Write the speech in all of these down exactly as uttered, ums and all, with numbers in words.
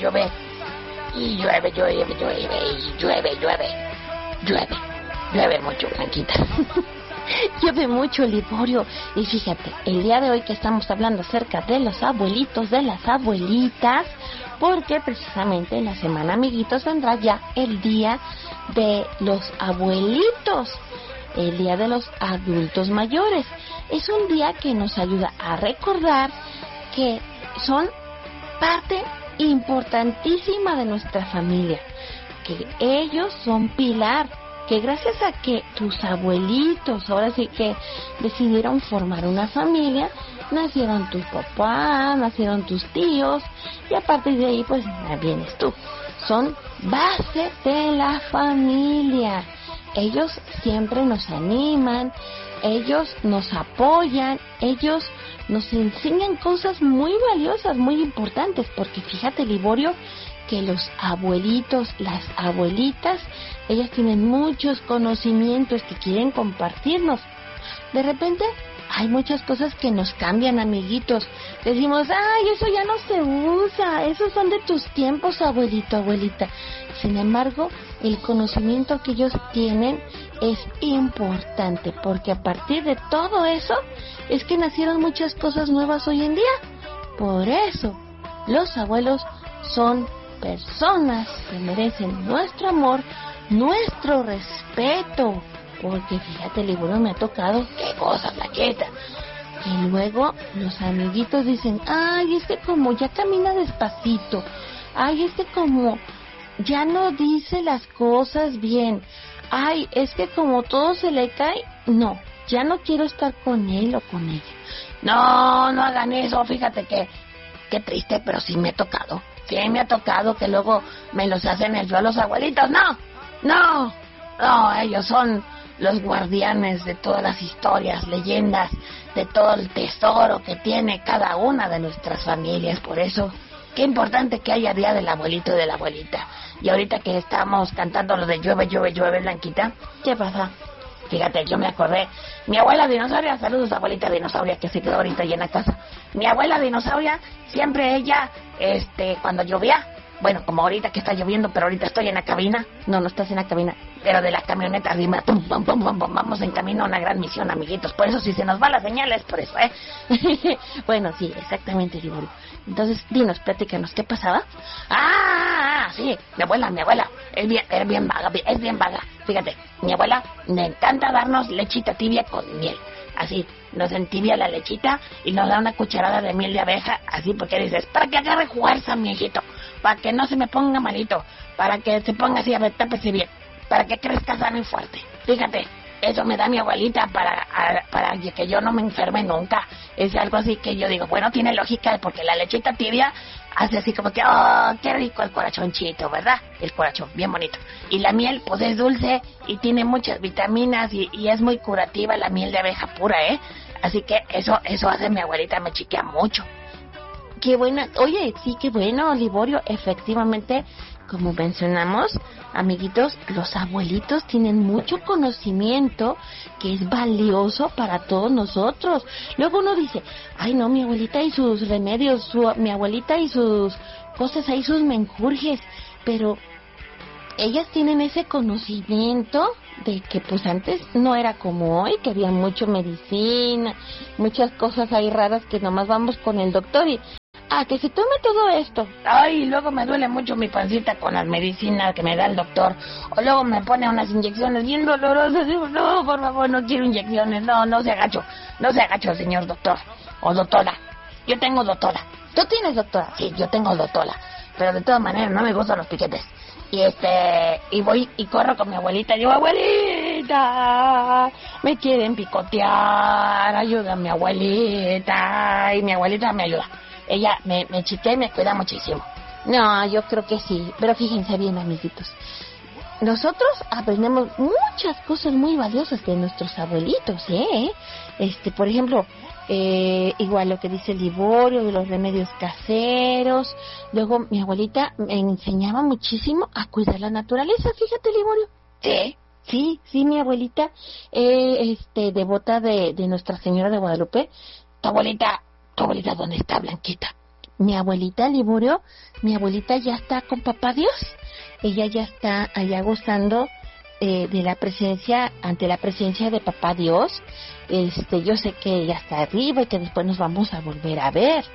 llueve, y llueve, llueve, llueve, y llueve, llueve, llueve, llueve mucho, Blanquita. Llueve mucho, Liborio. Y fíjate, el día de hoy que estamos hablando acerca de los abuelitos, de las abuelitas, porque precisamente en la semana, amiguitos, vendrá ya el día de los abuelitos, el día de los adultos mayores. Es un día que nos ayuda a recordar que son parte importantísima de nuestra familia, que ellos son pilar, que gracias a que tus abuelitos ahora sí que decidieron formar una familia, nacieron tus papás, nacieron tus tíos, y a partir de ahí pues vienes tú. Son base de la familia. Ellos siempre nos animan, ellos nos apoyan, ellos nos enseñan cosas muy valiosas, muy importantes, porque fíjate, Liborio, que los abuelitos, las abuelitas, ellas tienen muchos conocimientos que quieren compartirnos. De repente hay muchas cosas que nos cambian, amiguitos. Decimos, ay, eso ya no se usa, esos son de tus tiempos, abuelito, abuelita. Sin embargo, el conocimiento que ellos tienen es importante, porque a partir de todo eso es que nacieron muchas cosas nuevas hoy en día. Por eso, los abuelos son personas que merecen nuestro amor, nuestro respeto, porque fíjate, Liborio, me ha tocado, qué cosa, Blanquita, y luego los amiguitos dicen, ay, es que como ya camina despacito, ay, es que como ya no dice las cosas bien, ay, es que como todo se le cae, no, ya no quiero estar con él o con ella. No, no hagan eso, fíjate que, qué triste, pero sí me ha tocado. Sí, me ha tocado que luego me los hacen el feo a los abuelitos. No, no, no, ellos son los guardianes de todas las historias, leyendas, de todo el tesoro que tiene cada una de nuestras familias. Por eso, qué importante que haya día del abuelito y de la abuelita. Y ahorita que estamos cantando lo de llueve, llueve, llueve, Blanquita, ¿qué pasa? Fíjate, yo me acordé, mi abuela dinosauria, saludos abuelita dinosauria que se quedó ahorita llena casa. Mi abuela dinosauria, siempre ella, este, cuando llovía, bueno, como ahorita que está lloviendo, pero ahorita estoy en la cabina, no, no estás en la cabina, pero de la camioneta arriba, pum, pum, pum, pum, pum, vamos en camino a una gran misión, amiguitos. Por eso si se nos va la señal es por eso, ¿eh? Bueno, sí, exactamente, Liborio. Entonces, dinos, platícanos, ¿qué pasaba? Ah, sí, mi abuela, mi abuela, es bien, es bien vaga, es bien vaga. Fíjate, mi abuela le encanta darnos lechita tibia con miel. Así, nos entibia la lechita y nos da una cucharada de miel de abeja, así, porque dices, para que agarre fuerza, mi hijito, para que no se me ponga malito, para que se ponga así, a ver, tápese bien, para que crezca sano y fuerte. Fíjate, eso me da mi abuelita para, a, para que yo no me enferme nunca. Es algo así que yo digo, bueno, tiene lógica, porque la lechita tibia hace así como que, oh, qué rico el corazoncito, ¿verdad? El corazón, bien bonito. Y la miel, pues es dulce y tiene muchas vitaminas y, y es muy curativa la miel de abeja pura, ¿eh? Así que eso, eso hace mi abuelita, me chiquea mucho. Qué buena, oye, sí, qué bueno, Liborio, efectivamente, como mencionamos, amiguitos, los abuelitos tienen mucho conocimiento que es valioso para todos nosotros. Luego uno dice, ay no, mi abuelita y sus remedios, su, mi abuelita y sus cosas ahí, sus menjurjes, pero ellas tienen ese conocimiento de que pues antes no era como hoy, que había mucho medicina, muchas cosas ahí raras que nomás vamos con el doctor y ah, que se tome todo esto. Ay, luego me duele mucho mi pancita con las medicinas que me da el doctor. O luego me pone unas inyecciones bien dolorosas. Digo, no, por favor, no quiero inyecciones. No, no se agacho. No se agacho, señor doctor. O doctora. Yo tengo doctora. ¿Tú tienes doctora? Sí, yo tengo doctora. Pero de todas maneras no me gustan los piquetes. Y este, y voy y corro con mi abuelita. Y digo, abuelita, me quieren picotear. Ayúdame, abuelita. Y mi abuelita me ayuda. Ella me, me chiquea y me cuida muchísimo. No, yo creo que sí, pero fíjense bien, amiguitos. Nosotros aprendemos muchas cosas muy valiosas de nuestros abuelitos, ¿eh? Este, por ejemplo, eh, igual lo que dice Liborio, de los remedios caseros. Luego mi abuelita me enseñaba muchísimo a cuidar la naturaleza, fíjate, Liborio. ¿Sí? Sí, sí, mi abuelita, eh, este, devota de, de Nuestra Señora de Guadalupe. Tu abuelita... ¿Tu abuelita dónde está, Blanquita? mi abuelita Liborio, mi abuelita ya está con papá Dios. Ella ya está allá gozando eh, de la presencia, ante la presencia de papá Dios. Este, yo sé que ella está arriba y que después nos vamos a volver a ver.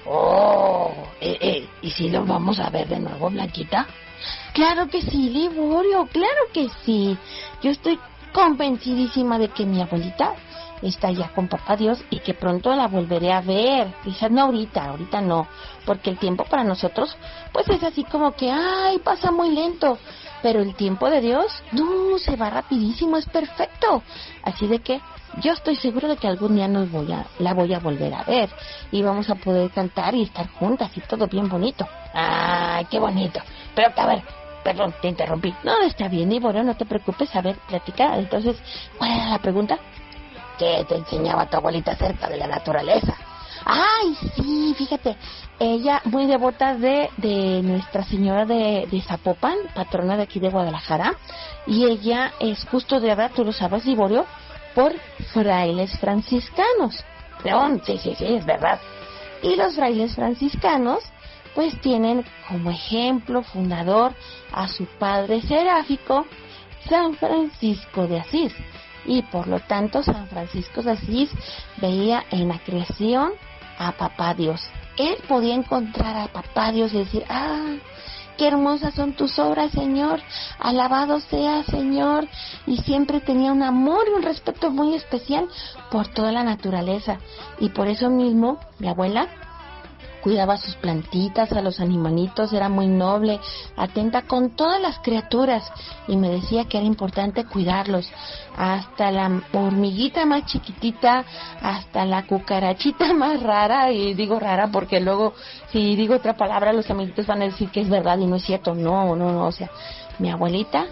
Oh, eh, eh, ¿y si los vamos a ver de nuevo, Blanquita? Claro que sí, Liborio, claro que sí. Yo estoy convencidísima de que mi abuelita está ya con papá Dios y que pronto la volveré a ver. Quizás no ahorita, ahorita no, porque el tiempo para nosotros pues es así como que, ay, pasa muy lento, pero el tiempo de Dios, no, se va rapidísimo, es perfecto. Así de que yo estoy seguro de que algún día nos voy a, la voy a volver a ver y vamos a poder cantar y estar juntas y todo bien bonito. Ay, qué bonito. Pero, a ver, perdón, te interrumpí. No, está bien, Liborio, no te preocupes, a ver, platica. Entonces, ¿cuál era la pregunta? ¿Qué te enseñaba tu abuelita acerca de la naturaleza? Ay, sí, fíjate, ella muy devota de, de Nuestra Señora de, de Zapopan, patrona de aquí de Guadalajara, y ella es custodiada, tú lo sabes, Liborio, por frailes franciscanos. No, sí, sí, sí, es verdad. Y los frailes franciscanos pues tienen como ejemplo fundador a su padre seráfico, San Francisco de Asís. Y por lo tanto San Francisco de Asís veía en la creación a papá Dios. Él podía encontrar a papá Dios y decir, ah, qué hermosas son tus obras, Señor, alabado sea, Señor. Y siempre tenía un amor y un respeto muy especial por toda la naturaleza. Y por eso mismo mi abuela cuidaba a sus plantitas, a los animalitos, era muy noble, atenta con todas las criaturas, y me decía que era importante cuidarlos, hasta la hormiguita más chiquitita, hasta la cucarachita más rara, y digo rara porque luego si digo otra palabra los amiguitos van a decir que es verdad y no es cierto. No, no, no, o sea, mi abuelita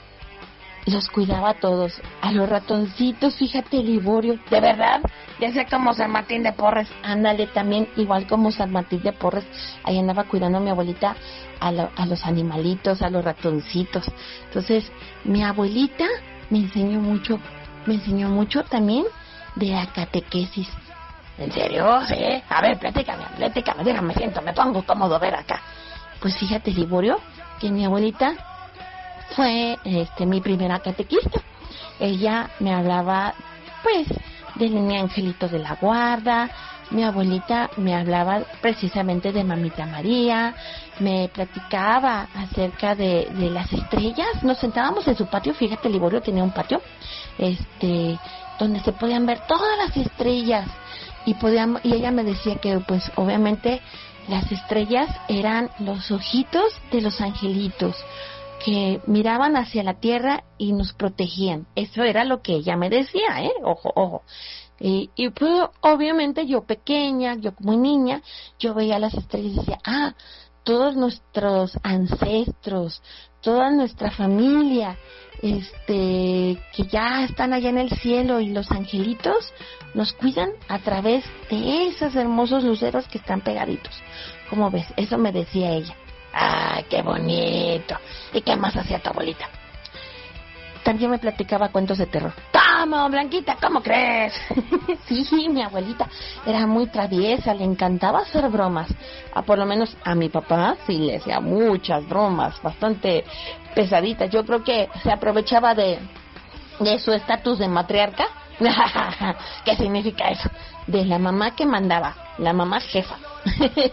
los cuidaba a todos, a los ratoncitos, fíjate, Liborio, ¿de verdad? Ya sé, como San Martín de Porres. Ándale, también, igual como San Martín de Porres, ahí andaba cuidando a mi abuelita a, lo, a los animalitos, a los ratoncitos. Entonces, mi abuelita me enseñó mucho, me enseñó mucho también de la catequesis. ¿En serio? Sí. A ver, platícame, platícame, déjame, siento, me pongo cómodo ver acá. Pues fíjate, Liborio, que mi abuelita fue este mi primera catequista. Ella me hablaba pues de mi angelito de la guarda. Mi abuelita me hablaba precisamente de Mamita María, me platicaba acerca de, de las estrellas. Nos sentábamos en su patio, fíjate, Liborio tenía un patio este donde se podían ver todas las estrellas y podíamos, y ella me decía que pues obviamente las estrellas eran los ojitos de los angelitos que miraban hacia la tierra y nos protegían. Eso era lo que ella me decía, ¿eh? Ojo, ojo. Y, y pues obviamente yo pequeña, yo como niña, yo veía las estrellas y decía, ah, todos nuestros ancestros, toda nuestra familia, este, que ya están allá en el cielo y los angelitos nos cuidan a través de esos hermosos luceros que están pegaditos. ¿Cómo ves? Eso me decía ella. ¡Ay, qué bonito! ¿Y qué más hacía tu abuelita? También me platicaba cuentos de terror. ¿Cómo, Blanquita? ¿Cómo crees? Sí, mi abuelita era muy traviesa, le encantaba hacer bromas. A, por lo menos a mi papá sí le hacía muchas bromas, bastante pesaditas. Yo creo que se aprovechaba de, de su estatus de matriarca. ¿Qué significa eso? De la mamá que mandaba, la mamá jefa.